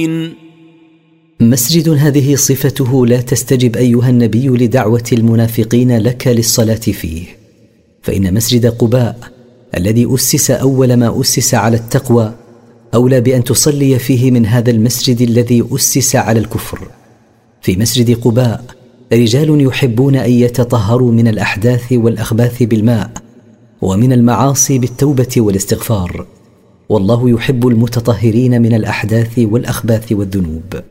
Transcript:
مسجد هذه صفته لا تستجب أيها النبي لدعوة المنافقين لك للصلاة فيه، فإن مسجد قباء الذي أسس أول ما أسس على التقوى أولى بأن تصلي فيه من هذا المسجد الذي أسس على الكفر. في مسجد قباء رجال يحبون أن يتطهروا من الأحداث والأخباث بالماء، ومن المعاصي بالتوبة والاستغفار، والله يحب المتطهرين من الأحداث والأخباث والذنوب.